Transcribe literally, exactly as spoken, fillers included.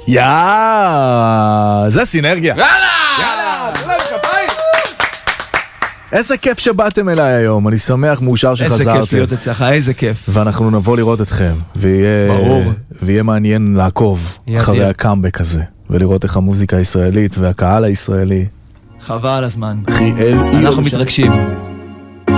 יאה, זה סינרגיה. יאללה! יאללה! תודה כפיים! איזה כיף שבאתם אליי היום, אני שמח, מאושר שחזרתם. איזה כיף להיות אצלך, איזה כיף. ואנחנו נבוא לראות אתכם, ויהיה, ברור. ויהיה מעניין לעקוב ידיר. אחרי הקאמבק הזה, ולראות איך המוזיקה הישראלית והקהל הישראלי. חבל על הזמן. חיאל אנחנו מתרגשים.